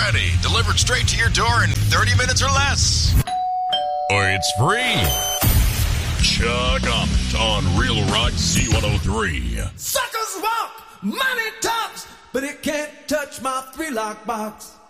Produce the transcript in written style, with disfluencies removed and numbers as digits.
ready. Delivered straight to your door in 30 minutes or less. Or it's free. Chuck Ament on Real Rock Z103. Suckers walk, money talks, but it can't touch my 3-lock box.